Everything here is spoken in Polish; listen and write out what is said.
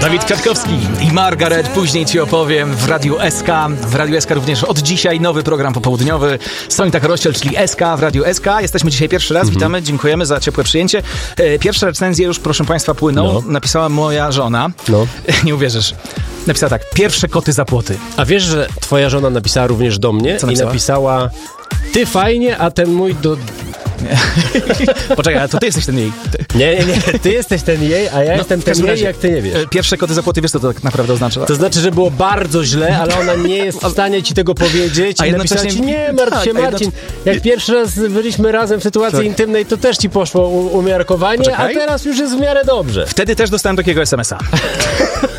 Dawid Kwiatkowski i Margaret. Później ci opowiem w Radiu SK. W Radiu SK również od dzisiaj nowy program popołudniowy. Sonita Karościel, czyli SK w Radiu SK. Jesteśmy dzisiaj pierwszy raz. Witamy, dziękujemy za ciepłe przyjęcie. Pierwsze recenzje już, proszę państwa, płyną. No. Napisała moja żona. No. Nie uwierzysz. Napisała tak: pierwsze koty za płoty. A wiesz, że twoja żona napisała również do mnie i napisała: ty fajnie, a ten mój do... Poczekaj, ale to ty jesteś ten jej. Nie, ty jesteś ten jej, a ja jestem ten jej, jak ty nie wiesz. Pierwsze koty za płoty, wiesz co to tak naprawdę oznacza? To znaczy, że było bardzo źle, ale ona nie jest w stanie ci tego powiedzieć. A i napisała ci: nie, martw się, Marcin, jak pierwszy raz byliśmy razem w sytuacji intymnej, to też ci poszło umiarkowanie, a teraz już jest w miarę dobrze. Wtedy też dostałem takiego SMS-a.